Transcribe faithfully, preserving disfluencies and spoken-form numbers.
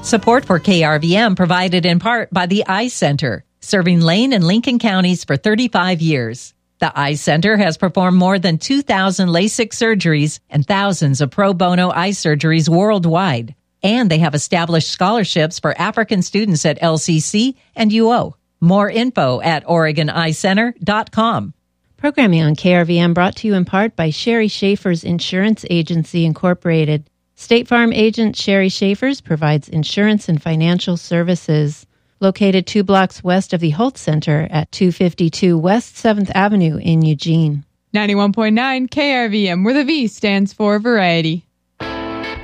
Support for K R V M provided in part by the Eye Center, serving Lane and Lincoln counties for thirty-five years. The Eye Center has performed more than two thousand LASIK surgeries and thousands of pro bono eye surgeries worldwide. And they have established scholarships for African students at L C C and U O. More info at Oregon Eye Center dot com. Programming on K R V M brought to you in part by Sherry Schaefer's Insurance Agency, Incorporated. State Farm agent Sherry Schaefer's provides insurance and financial services. Located two blocks west of the Holt Center at two fifty-two West seventh Avenue in Eugene. ninety-one point nine K R V M, where the V stands for variety.